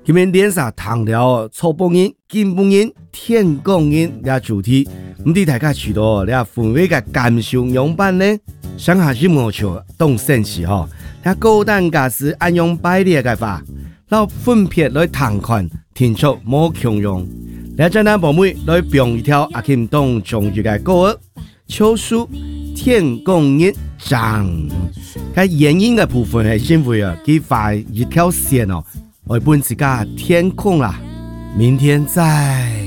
佢们连上谈了初步音、进步音、天公音俩主题，唔知大家许多俩氛围嘅感受样板呢？上下音乐球动sen时吼，俩高单价是按用摆列嘅法，然后分别来弹款，听出冇强用。俩在咱部妹来表一条阿琴当中意嘅歌儿，秋书天公音长。喺原音嘅部分係因為佢畫一條線哦，我本自家天空啦，明天再。